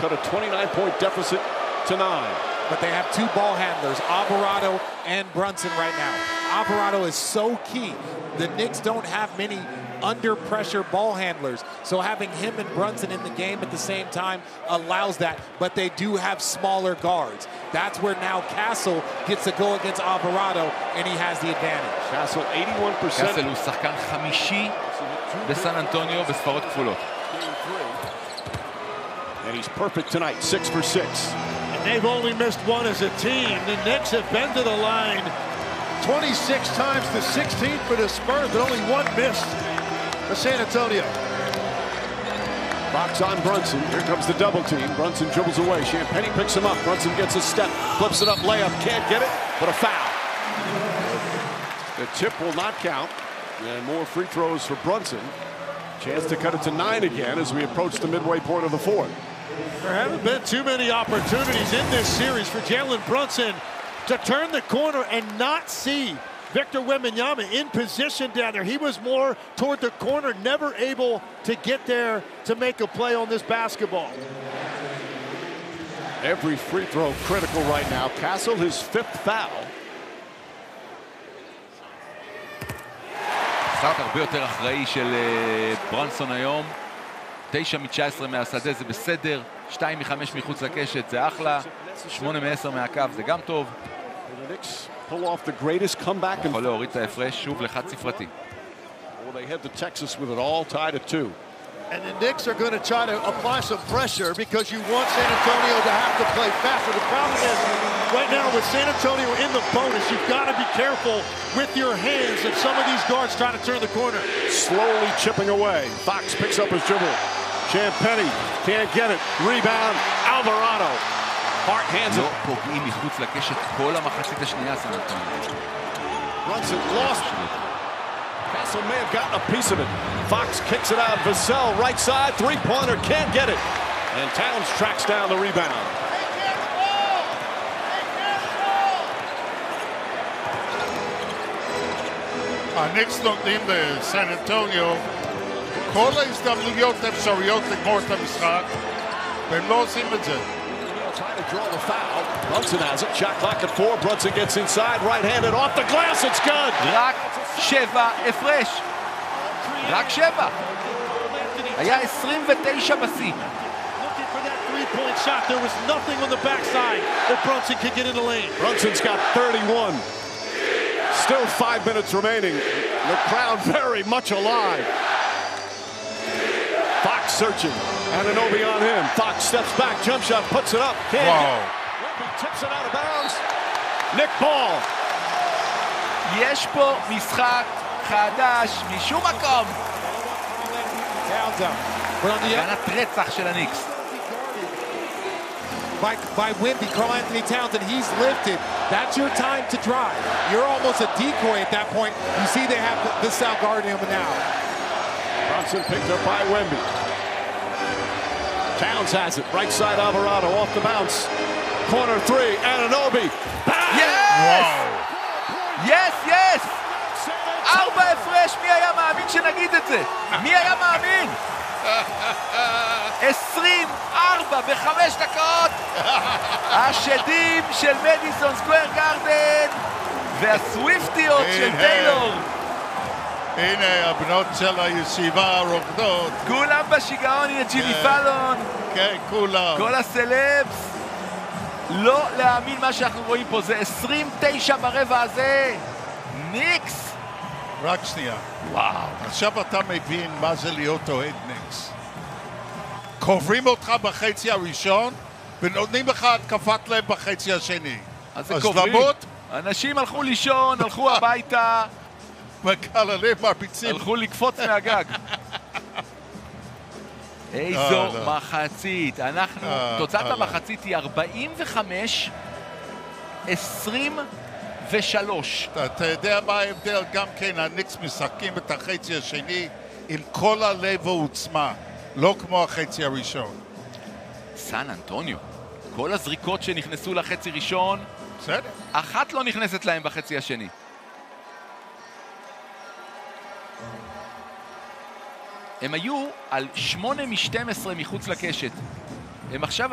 cut a 29-point deficit to 9. But they have two ball handlers, Alvarado and Brunson right now. Alvarado is so key. The Knicks don't have many under pressure ball handlers. So having him and Brunson in the game at the same time allows that. But they do have smaller guards. That's where now Castle gets to go against Alvarado, and he has the advantage. Castle 81%. קאסל הוא שחקן חמישי בסן אנטוניו בספרות כפולות. And he's perfect tonight, 6 for 6. And they've only missed one as a team. The Knicks have been to the line 26 times to 16 for the Spurs, but only one missed for San Antonio. Fox on Brunson. Here comes the double team. Brunson dribbles away. Champagnie picks him up. Brunson gets a step, flips it up, layup. Can't get it, but a foul. The tip will not count. And more free throws for Brunson. Chance to cut it to 9 again as we approach the midway point of the fourth. There haven't been too many opportunities in this series for Jalen Brunson to turn the corner and not see Victor Wembanyama in position down there. He was more toward the corner, never able to get there to make a play on this basketball. Every free throw critical right now. Castle, his 5th foul. סטארט הרבה יותר אחראי של ברנסון היום. 9 מ-19 מהשדה זה בסדר, 2 מ-5 מחוץ לקשת זה אחלה, 8 מ-10 מהקו זה גם טוב. יכול להוריד את ההפרש שוב לחד ספרתי. And the Knicks are going to try to apply some pressure because you want San Antonio to have to play faster. The problem is, right now with San Antonio in the bonus, you've got to be careful with your hands if some of these guards try to turn the corner. Slowly chipping away. Fox picks up his dribble. Champagnie can't get it. Rebound, Alvarado. Hart hands it. לא פוגעים מחוץ לקשת כל המחצית השנייה, סן אנטוניו. Brunson lost it. Castle may have gotten a piece of it. Fox kicks it out. Vassell, right side, three-pointer, can't get it. And Towns tracks down the rebound. הניקס נותנים לסן אנטוניו כל ההזדמנויות אפשריות לגמור את המשחק, והם לא עושים את זה. Trying to draw the foul. Brunson has it. Shot clock at 4. Brunson gets inside. Right-handed off the glass. It's good. רק 7 הפרש. רק 7. היה 29 בשיא. Looking for that three-point shot. There was nothing on the backside that Brunson could get in the lane. Brunson's got 31. Still 5 minutes remaining. The crowd very much alive. Fox searching. Anunoby on him. Fox steps back, jump shot, puts it up. Can't get it. Wemby tips it out of bounds. Nick Ball. יש פה משחק חדש משום מקום. הגנת רצח של הניקס. By Wemby, Karl Anthony Towns, and he's lifted. That's your time to drive. You're almost a decoy at that point. You see they have this out guarding him now. Brunson picked up by Wemby. Towns has it. Right side Alvarado off the bounce. Corner 3. Anunoby. Yes! Yes, yes! 4 הפרש, מי היה מאמין שנגיד את זה? מי היה מאמין? 24 ב5 דקות! השדים של מדיסון סקוואר גארדן והסוויפטיות של טיילור. הנה הבנות של הישיבה רוקדות. כולם בשיגעון, הנה ג'ימי פאלון. כן, כולם. כל הסלבס. לא להאמין מה שאנחנו רואים פה, זה 29 ברבע הזה. ניקס. רק שנייה. וואו. עכשיו אתה מבין מה זה להיות אוהד ניקס. קוברים אותך בחצי הראשון, ונותנים לך התקפת לב בחצי השני. אז זה קוברים. אנשים הלכו לישון, הלכו הביתה. מקללים מרביצים. הלכו לקפוץ מהגג. איזו מחצית. אנחנו, תוצאת המחצית היא 45-23. אתה יודע מה ההבדל? גם כן, הניקס משחקים את החצי השני עם כל הלב והעוצמה, לא כמו החצי הראשון. סן אנטוניו, כל הזריקות שנכנסו לחצי ראשון, בסדר. אחת לא נכנסת להם בחצי השני. הם היו על 8 מ-12 מחוץ לקשת. הם עכשיו